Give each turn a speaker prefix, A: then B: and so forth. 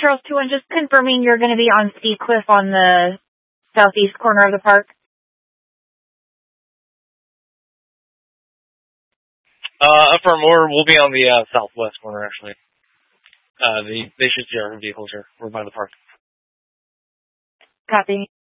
A: Charles 2-1, just confirming you're going to be on Sea Cliff on the southeast corner of the park.
B: Affirm, we'll be on the southwest corner, actually. They should see our vehicles here. We're by the park.
A: Copy.